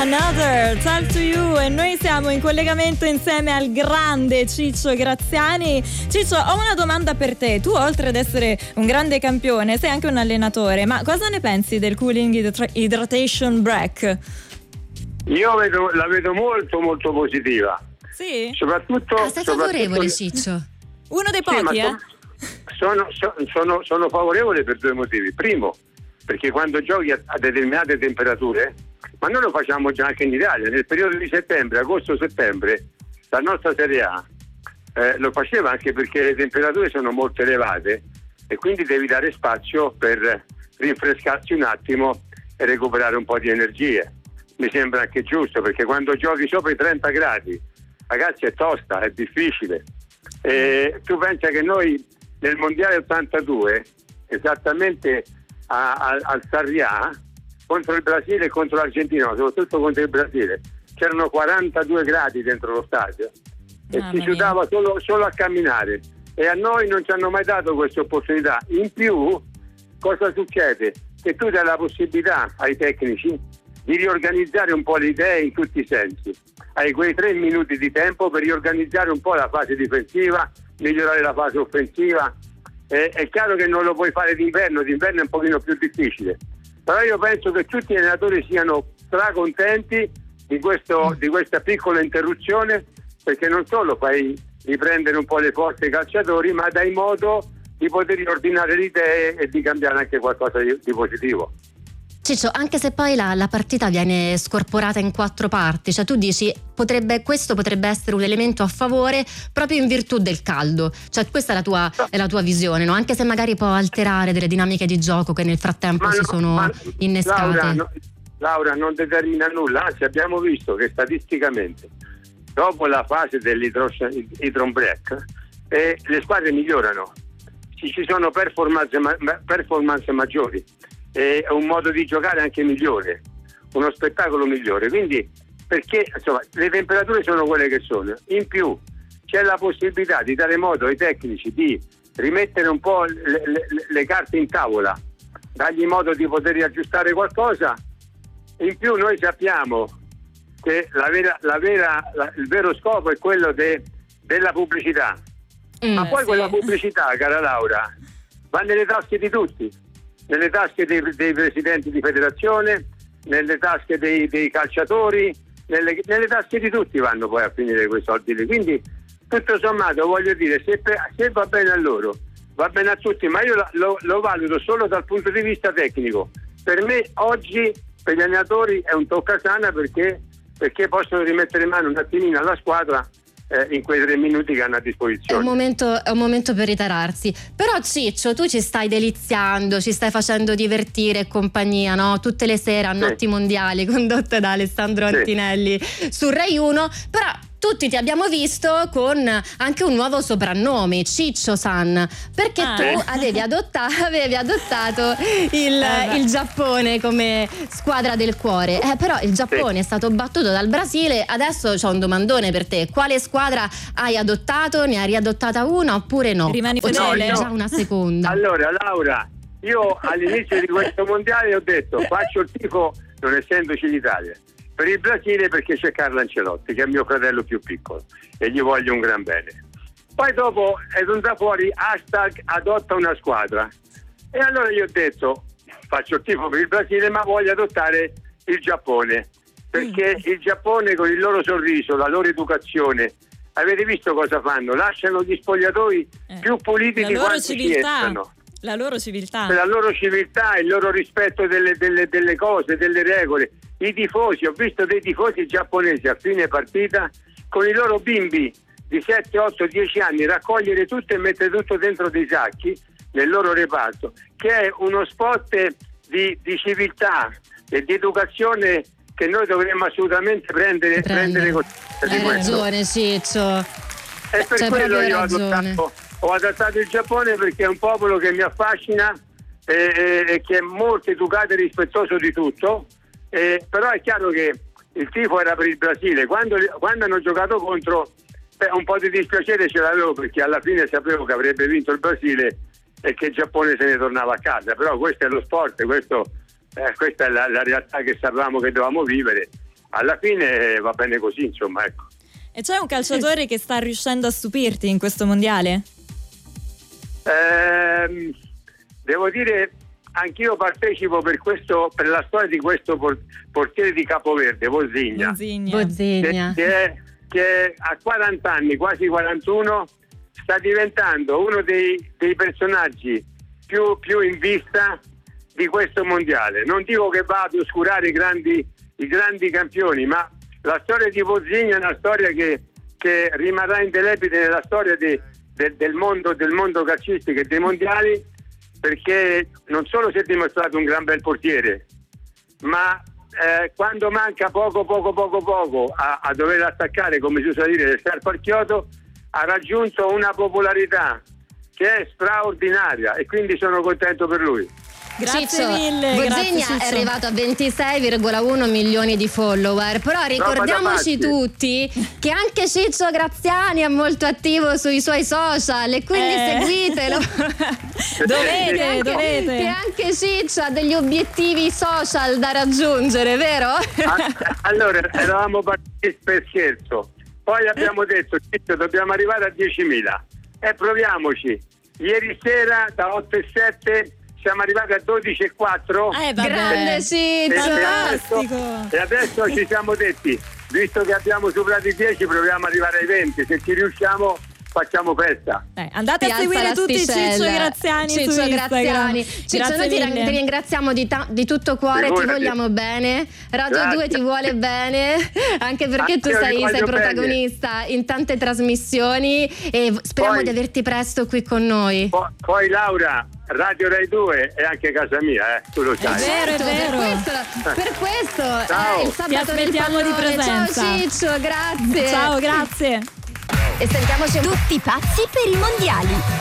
Another, Talk to You, e noi siamo in collegamento insieme al grande Ciccio Graziani. Ciccio, ho una domanda per te. Tu, oltre ad essere un grande campione, sei anche un allenatore, ma cosa ne pensi del Cooling Hydration Break? Io la vedo molto molto positiva. Sì? Soprattutto sei favorevole, Ciccio? Uno dei pochi, Sono favorevole per due motivi. Primo, perché quando giochi a determinate temperature, ma noi lo facciamo già anche in Italia, nel periodo di settembre, agosto-settembre, la nostra Serie A lo faceva anche perché le temperature sono molto elevate e quindi devi dare spazio per rinfrescarsi un attimo e recuperare un po' di energie. Mi sembra anche giusto, perché quando giochi sopra i 30 gradi, ragazzi, è tosta, è difficile. Tu pensa che noi nel Mondiale 82, esattamente al Sarrià, contro il Brasile e contro l'Argentina, soprattutto contro il Brasile, c'erano 42 gradi dentro lo stadio e si sudava solo a camminare, e a noi non ci hanno mai dato questa opportunità. In più, cosa succede? Che tu dai la possibilità ai tecnici di riorganizzare un po' le idee in tutti i sensi. Hai quei 3 minuti di tempo per riorganizzare un po' la fase difensiva, migliorare la fase offensiva. È chiaro che non lo puoi fare d'inverno è un pochino più difficile, però io penso che tutti gli allenatori siano stracontenti di questa piccola interruzione, perché non solo fai riprendere un po' le forze ai calciatori, ma dai modo di poter riordinare le idee e di cambiare anche qualcosa di positivo. Ciccio, anche se poi la partita viene scorporata in 4 parti, cioè tu dici questo potrebbe essere un elemento a favore proprio in virtù del caldo, cioè questa è la tua visione, no? Anche se magari può alterare delle dinamiche di gioco che nel frattempo si sono innescate. Laura, non determina nulla, anzi abbiamo visto che statisticamente dopo la fase dell'hydration break le squadre migliorano, ci sono performance maggiori, è un modo di giocare anche migliore, uno spettacolo migliore, quindi perché insomma le temperature sono quelle che sono, in più c'è la possibilità di dare modo ai tecnici di rimettere un po' le carte in tavola, dargli modo di poter riaggiustare qualcosa. In più noi sappiamo che il vero scopo è quello della pubblicità, ma poi quella pubblicità, cara Laura, va nelle tasche di tutti, nelle tasche dei presidenti di federazione, nelle tasche dei calciatori, nelle tasche di tutti vanno poi a finire quei soldi lì. Quindi tutto sommato, voglio dire, se va bene a loro, va bene a tutti, ma io lo valuto solo dal punto di vista tecnico. Per me oggi, per gli allenatori, è un toccasana perché possono rimettere in mano un attimino alla squadra in quei 3 minuti che hanno a disposizione. È un momento per ritararsi. Però Ciccio, tu ci stai deliziando, ci stai facendo divertire e compagnia, no? Tutte le sere a Notti Mondiali condotte da Alessandro Antinelli su Rai 1, però tutti ti abbiamo visto con anche un nuovo soprannome, Ciccio San, perché tu avevi adottato il Giappone come squadra del cuore, però il Giappone è stato battuto dal Brasile. Adesso c'ho un domandone per te: quale squadra hai adottato? Ne hai riadottata una oppure no? Rimani fedele? Già una seconda. Allora Laura, io all'inizio di questo mondiale ho detto faccio il tifo, non essendoci l'Italia, per il Brasile, perché c'è Carlo Ancelotti, che è mio fratello più piccolo e gli voglio un gran bene. Poi dopo è venuta fuori #adotta una squadra, e allora io ho detto faccio il tifo per il Brasile, ma voglio adottare il Giappone, perché il Giappone, con il loro sorriso, la loro educazione, avete visto cosa fanno? Lasciano gli spogliatoi più puliti di quanto ci estano. La loro civiltà, il loro rispetto delle cose, delle regole. I tifosi, ho visto dei tifosi giapponesi a fine partita con i loro bimbi di 7, 8, 10 anni raccogliere tutto e mettere tutto dentro dei sacchi nel loro reparto, che è uno spot di civiltà e di educazione che noi dovremmo assolutamente prendere con. Hai ragione, Ciccio. E per quello io ho adattato il Giappone, perché è un popolo che mi affascina e che è molto educato e rispettoso di tutto. Però è chiaro che il tifo era per il Brasile. Quando hanno giocato contro, un po' di dispiacere ce l'avevo, perché alla fine sapevo che avrebbe vinto il Brasile e che il Giappone se ne tornava a casa. Però questo è lo sport, questa è la realtà che sapevamo che dovevamo vivere, alla fine va bene così, insomma, ecco. E c'è un calciatore che sta riuscendo a stupirti in questo mondiale? Devo dire, anch'io partecipo per la storia di questo portiere di Capoverde, Bozigna. Che a 40 anni, quasi 41, sta diventando uno dei personaggi più in vista di questo mondiale. Non dico che va ad oscurare i grandi campioni, ma la storia di Bozigna è una storia che rimarrà indelebile nella storia del mondo calcistico e dei mondiali, perché non solo si è dimostrato un gran bel portiere, ma quando manca poco a dover attaccare, come si usa dire, le scarpe al chiodo, ha raggiunto una popolarità che è straordinaria, e quindi sono contento per lui. Grazie Ciccio, mille. Bozigna è arrivato a 26,1 milioni di follower, però ricordiamoci tutti che anche Ciccio Graziani è molto attivo sui suoi social, e quindi seguitelo. Dovete. Che anche Ciccio ha degli obiettivi social da raggiungere, vero? Allora, eravamo partiti per scherzo, poi abbiamo detto, Ciccio, dobbiamo arrivare a 10.000 e proviamoci. Ieri sera da 8,7 siamo arrivati a 12,4. Grande Ciccio, e adesso ci siamo detti, visto che abbiamo superato i 10, proviamo ad arrivare ai 20. Se ci riusciamo, facciamo festa. Andate a seguire tutti Ciccio Graziani su Instagram. Ciccio, noi ti ringraziamo di tutto cuore. Ti vogliamo bene, Radio 2 ti vuole bene, anche perché tu sei protagonista in tante trasmissioni, e speriamo di averti presto qui con noi. Poi Laura, Radio Rai 2 è anche casa mia, tu lo sai. È vero. Per questo il sabato ti aspettiamo di presenza. Ciao Ciccio, grazie. Ciao, grazie. E sentiamoci tutti pazzi per i mondiali.